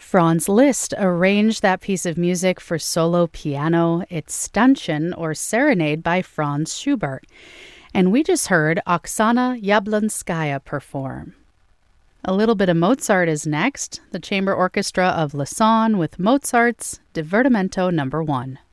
Franz Liszt arranged that piece of music for solo piano. It's Stanchen, or Serenade, by Franz Schubert. And we just heard Oksana Yablonskaya perform. A little bit of Mozart is next. The Chamber Orchestra of Lausanne with Mozart's Divertimento No. 1.